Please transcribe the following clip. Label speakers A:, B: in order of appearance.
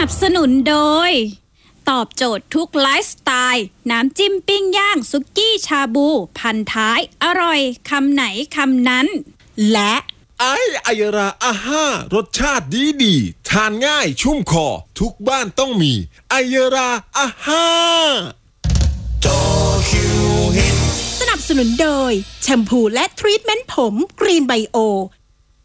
A: นับสนุนโดยตอบโจทย์ทุกไลฟ์สไตล์น้ำจิ้มปิ้งย่างซุกี้ชาบูพันท้ายอร่อยคำไหนคำนั้นและ
B: ไอยราอาห้ารสชาติดีทานง่ายชุ่มคอทุกบ้านต้องมีไอยราอาห้า
C: สนับสนุนโดยแชมพูและทรีทเมนต์ผมกรีนไบโอ